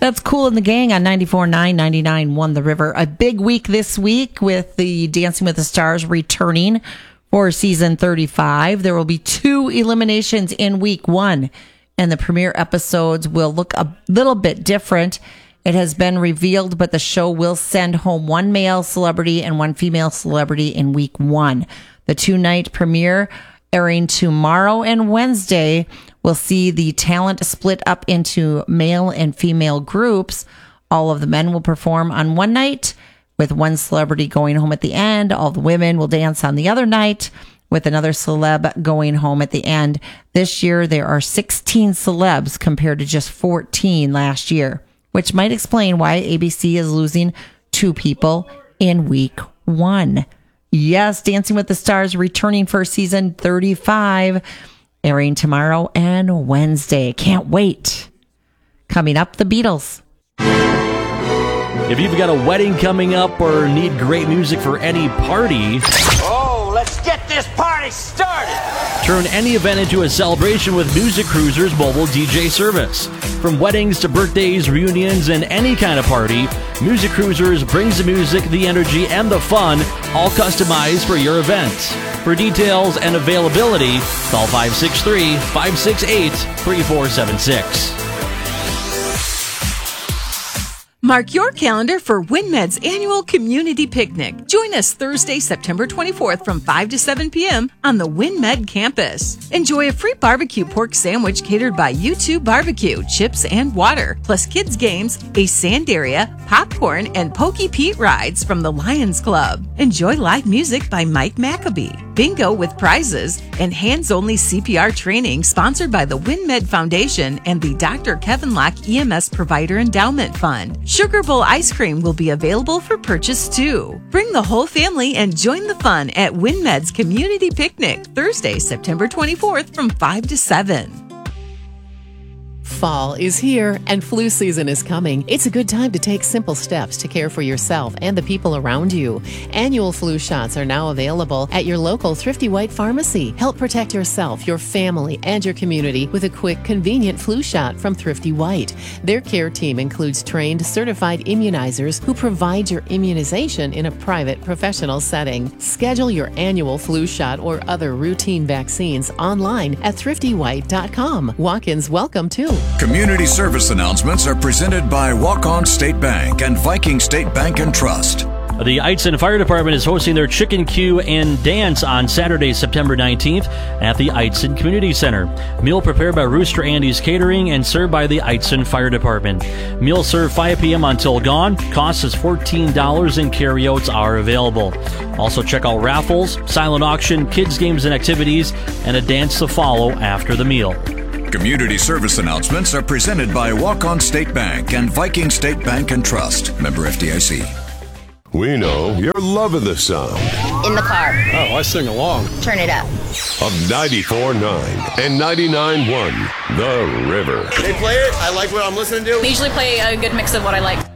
That's Kool and the Gang on 94.9, 99.1 The River. A big week this week with the Dancing with the Stars returning for season 35. There will be 2 eliminations in week 1, and the premiere episodes will look a little bit different. It has been revealed, but the show will send home 1 male celebrity and 1 female celebrity in week 1. The 2-night premiere airing tomorrow and Wednesday will see the talent split up into male and female groups. All of the men will perform on one night, with 1 celebrity going home at the end. All the women will dance on the other night, with another celeb going home at the end. This year, there are 16 celebs compared to just 14 last year, which might explain why ABC is losing 2 people in week 1. Yes, Dancing with the Stars returning for season 35, airing tomorrow and Wednesday. Can't wait. Coming up, the Beatles. If you've got a wedding coming up or need great music for any party, let's get this party started! Turn any event into a celebration with Music Cruiser's mobile DJ service. From weddings to birthdays, reunions, and any kind of party, Music Cruisers brings the music, the energy, and the fun, all customized for your event. For details and availability, call 563-568-3476. Mark your calendar for WinMed's annual community picnic. Join us Thursday, September 24th from 5 to 7 p.m. on the WinMed campus. Enjoy a free barbecue pork sandwich catered by U2 Barbecue, chips and water, plus kids games, a sand area, popcorn, and Pokey Pete rides from the Lions Club. Enjoy live music by Mike Maccabee, bingo with prizes, and hands-only CPR training sponsored by the WinMed Foundation and the Dr. Kevin Locke EMS Provider Endowment Fund. Sugar Bowl ice cream will be available for purchase too. Bring the whole family and join the fun at WinMed's Community Picnic, Thursday, September 24th from 5 to 7. Fall is here and flu season is coming. It's a good time to take simple steps to care for yourself and the people around you. Annual flu shots are now available at your local Thrifty White pharmacy. Help protect yourself, your family, and your community with a quick, convenient flu shot from Thrifty White. Their care team includes trained, certified immunizers who provide your immunization in a private, professional setting. Schedule your annual flu shot or other routine vaccines online at thriftywhite.com. Walk-ins welcome too. Community service announcements are presented by Walk-On State Bank and Viking State Bank and Trust. The Eitzen Fire Department is hosting their Chicken Queue and Dance on Saturday, September 19th at the Eitzen Community Center. Meal prepared by Rooster Andy's Catering and served by the Eitzen Fire Department. Meals served 5 p.m. until gone. Cost is $14 and carryouts are available. Also check out raffles, silent auction, kids games and activities, and a dance to follow after the meal. Community service announcements are presented by Walk-On State Bank and Viking State Bank and Trust. Member FDIC. We know you're loving the sound. In the car. Oh, I sing along. Turn it up. Of 94.9 and 99.1 The River. They play it. I like what I'm listening to. They usually play a good mix of what I like.